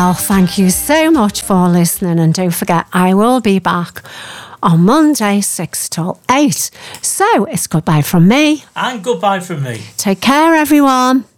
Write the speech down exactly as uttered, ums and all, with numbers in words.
Well, thank you so much for listening, and don't forget, I will be back on Monday, six till eight. So it's goodbye from me. And goodbye from me. Take care, everyone.